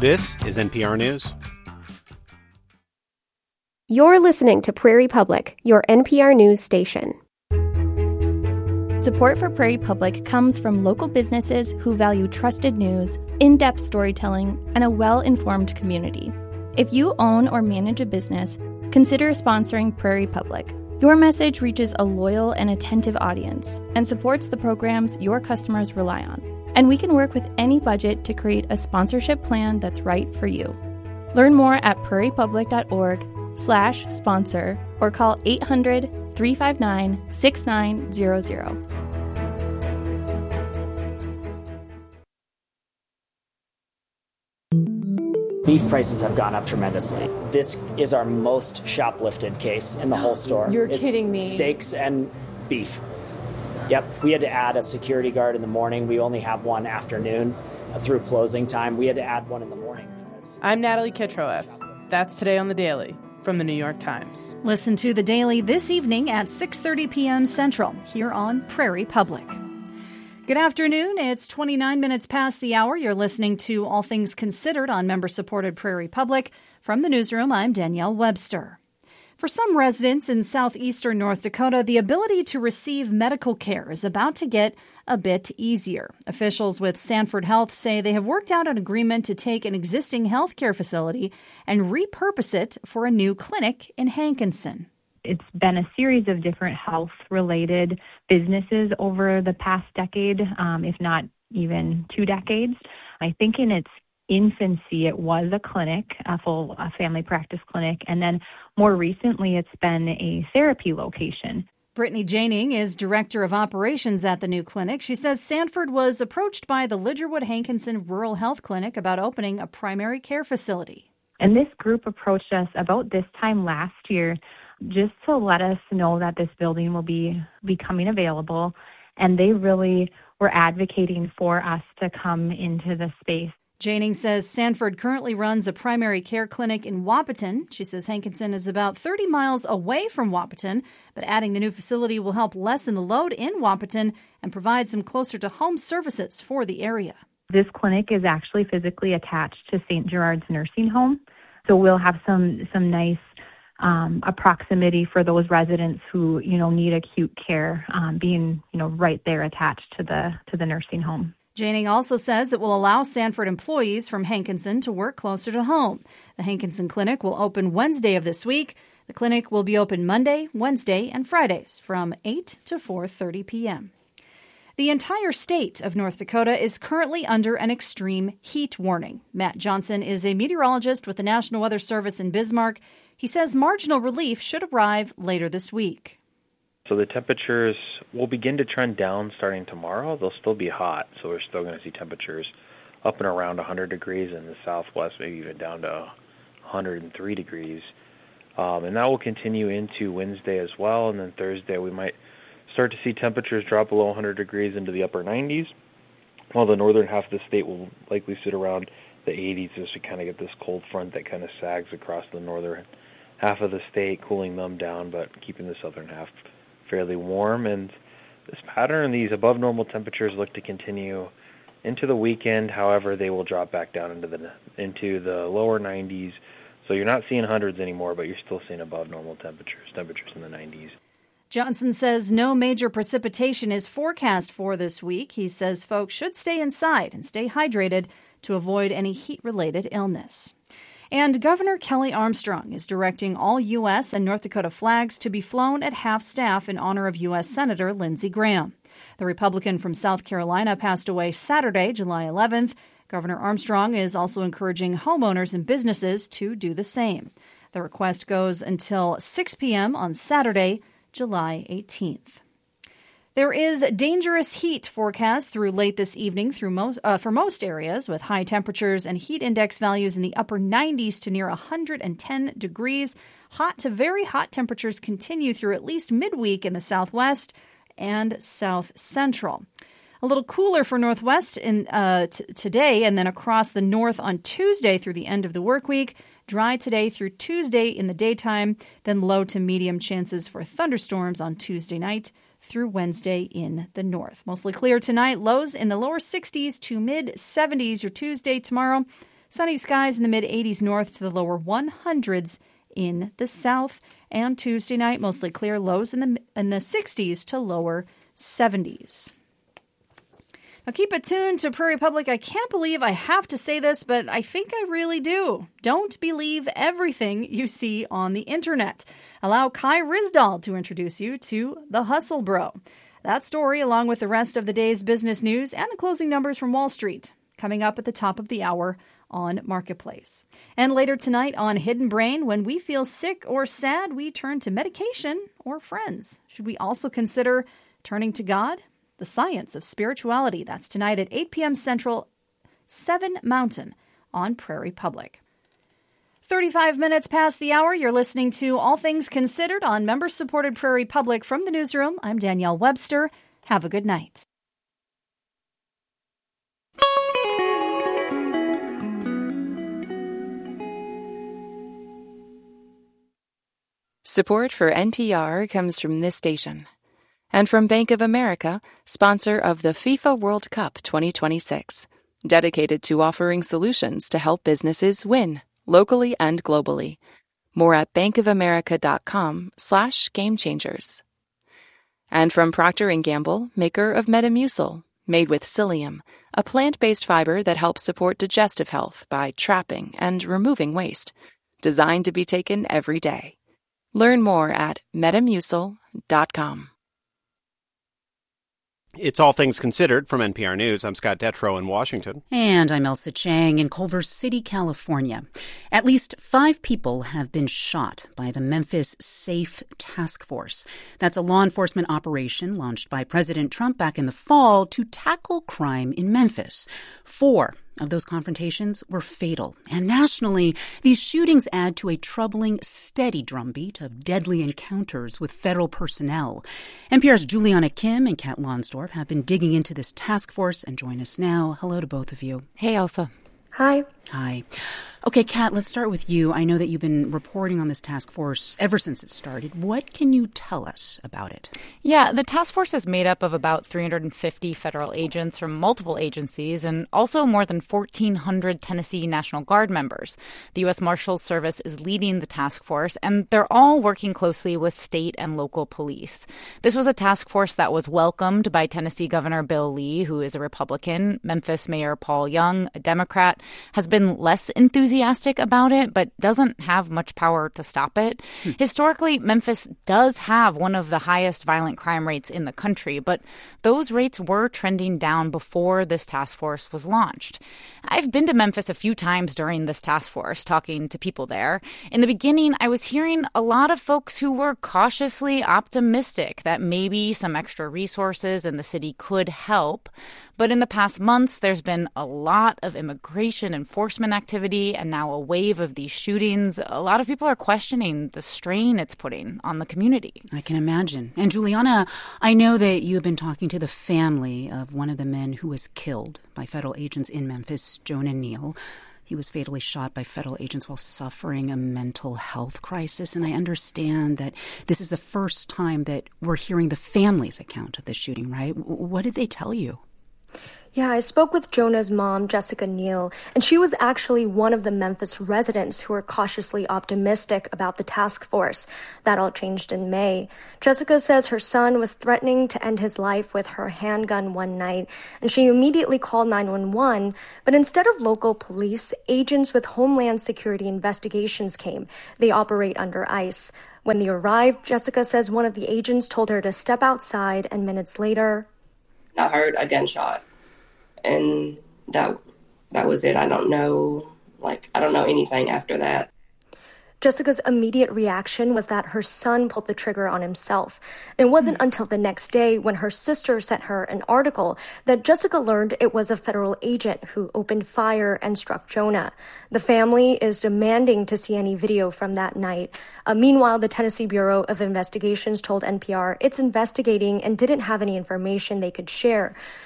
This is NPR News. You're listening to Prairie Public, your NPR news station. Support for Prairie Public comes from local businesses who value trusted news, in-depth storytelling, and a well-informed community. If you own or manage a business, consider sponsoring Prairie Public. Your message reaches a loyal and attentive audience and supports the programs your customers rely on. And we can work with any budget to create a sponsorship plan that's right for you. Learn more at prairiepublic.org/sponsor or call 800-359-6900. Beef prices have gone up tremendously. This is our most shoplifted case in the whole store. You're kidding me. Steaks and beef. Yep, we had to add a security guard in the morning. We only have one afternoon through closing time. We had to add one in the morning. I'm Natalie Kitroeff. That's Today on the Daily from the New York Times. Listen to The Daily this evening at 6:30 p.m. Central here on Prairie Public. Good afternoon. It's 29 minutes past the hour. You're listening to All Things Considered on member-supported Prairie Public. From the newsroom, I'm Danielle Webster. For some residents in southeastern North Dakota, the ability to receive medical care is about to get a bit easier. Officials with Sanford Health say they have worked out an agreement to take an existing healthcare facility and repurpose it for a new clinic in Hankinson. It's been a series of different health-related businesses over the past decade, if not even 2 decades. I think in its infancy, it was a clinic, a full family practice clinic, and then more recently, it's been a therapy location. Brittany Janing is Director of Operations at the new clinic. She says Sanford was approached by the Lidgerwood-Hankinson Rural Health Clinic about opening a primary care facility. And this group approached us about this time last year just to let us know that this building will be becoming available, and they really were advocating for us to come into the space. Janing says Sanford currently runs a primary care clinic in Wahpeton. She says Hankinson is about 30 miles away from Wahpeton, but adding the new facility will help lessen the load in Wahpeton and provide some closer-to-home services for the area. This clinic is actually physically attached to St. Gerard's Nursing Home, so we'll have some nice a proximity for those residents who need acute care, being right there attached to the nursing home. Janing also says it will allow Sanford employees from Hankinson to work closer to home. The Hankinson Clinic will open Wednesday of this week. The clinic will be open Monday, Wednesday, and Fridays from 8 to 4:30 p.m. The entire state of North Dakota is currently under an extreme heat warning. Matt Johnson is a meteorologist with the National Weather Service in Bismarck. He says marginal relief should arrive later this week. So the temperatures will begin to trend down starting tomorrow. They'll still be hot, so we're still going to see temperatures up and around 100 degrees in the southwest, maybe even down to 103 degrees. And that will continue into Wednesday as well, and then Thursday we might start to see temperatures drop below 100 degrees into the upper 90s, while the northern half of the state will likely sit around the 80s as we kind of get this cold front that kind of sags across the northern half of the state, cooling them down, but keeping the southern half fairly warm. And this pattern, these above normal temperatures look to continue into the weekend. However, they will drop back down into the lower 90s. So you're not seeing hundreds anymore, but you're still seeing above normal temperatures in the 90s. Johnson says no major precipitation is forecast for this week. He says folks should stay inside and stay hydrated to avoid any heat-related illness. And Governor Kelly Armstrong is directing all U.S. and North Dakota flags to be flown at half-staff in honor of U.S. Senator Lindsey Graham. The Republican from South Carolina passed away Saturday, July 11th. Governor Armstrong is also encouraging homeowners and businesses to do the same. The request goes until 6 p.m. on Saturday, July 18th. There is dangerous heat forecast through late this evening for most areas, with high temperatures and heat index values in the upper 90s to near 110 degrees. Hot to very hot temperatures continue through at least midweek in the southwest and south central. A little cooler for northwest today, and then across the north on Tuesday through the end of the work week. Dry today through Tuesday in the daytime, then low to medium chances for thunderstorms on Tuesday night through Wednesday in the north. Mostly clear tonight, lows in the lower 60s to mid 70s your Tuesday. Tomorrow, Sunny skies in the mid-80s north to the lower 100s in the south. And Tuesday night, mostly clear, lows in the 60s to lower 70s. Now keep it tuned to Prairie Public. I can't believe I have to say this, but I think I really do. Don't believe everything you see on the internet. Allow Kai Ryssdal to introduce you to the Hustle Bro. That story, along with the rest of the day's business news and the closing numbers from Wall Street, coming up at the top of the hour on Marketplace. And later tonight on Hidden Brain, when we feel sick or sad, we turn to medication or friends. Should we also consider turning to God? The Science of Spirituality. That's tonight at 8 p.m. Central, 7 Mountain on Prairie Public. 35 minutes past the hour, you're listening to All Things Considered on member-supported Prairie Public. From the newsroom, I'm Danielle Webster. Have a good night. Support for NPR comes from this station. And from Bank of America, sponsor of the FIFA World Cup 2026, dedicated to offering solutions to help businesses win, locally and globally. More at bankofamerica.com/gamechangers. And from Procter & Gamble, maker of Metamucil, made with psyllium, a plant-based fiber that helps support digestive health by trapping and removing waste, designed to be taken every day. Learn more at metamucil.com. It's All Things Considered from NPR News. I'm Scott Detrow in Washington. And I'm Elsa Chang in Culver City, California. At least 5 people have been shot by the Memphis SAFE Task Force. That's a law enforcement operation launched by President Trump back in the fall to tackle crime in Memphis. 4 of those confrontations were fatal. And nationally, these shootings add to a troubling, steady drumbeat of deadly encounters with federal personnel. NPR's Juliana Kim and Kat Lonsdorf have been digging into this task force and join us now. Hello to both of you. Hey, Elsa. Hi. Hi. Okay, Kat, let's start with you. I know that you've been reporting on this task force ever since it started. What can you tell us about it? Yeah, the task force is made up of about 350 federal agents from multiple agencies and also more than 1,400 Tennessee National Guard members. The U.S. Marshals Service is leading the task force, and they're all working closely with state and local police. This was a task force that was welcomed by Tennessee Governor Bill Lee, who is a Republican. Memphis Mayor Paul Young, a Democrat, has been less enthusiastic about it, but doesn't have much power to stop it. Historically, Memphis does have one of the highest violent crime rates in the country, but those rates were trending down before this task force was launched. I've been to Memphis a few times during this task force, talking to people there. In the beginning, I was hearing a lot of folks who were cautiously optimistic that maybe some extra resources in the city could help. But in the past months, there's been a lot of immigration enforcement activity and now a wave of these shootings. A lot of people are questioning the strain it's putting on the community. I can imagine. And Juliana, I know that you have been talking to the family of one of the men who was killed by federal agents in Memphis, Jonah Neal. He was fatally shot by federal agents while suffering a mental health crisis. And I understand that this is the first time that we're hearing the family's account of the shooting, right? What did they tell you? Yeah, I spoke with Jonah's mom, Jessica Neal, and she was actually one of the Memphis residents who were cautiously optimistic about the task force. That all changed in May. Jessica says her son was threatening to end his life with her handgun one night, and she immediately called 911, but instead of local police, agents with Homeland Security investigations came. They operate under ICE. When they arrived, Jessica says one of the agents told her to step outside, and minutes later, I heard a gunshot. And that was it. I don't know anything after that. Jessica's immediate reaction was that her son pulled the trigger on himself. It wasn't until the next day when her sister sent her an article that Jessica learned it was a federal agent who opened fire and struck Jonah. The family is demanding to see any video from that night. Meanwhile, the Tennessee Bureau of Investigations told NPR it's investigating and didn't have any information they could share.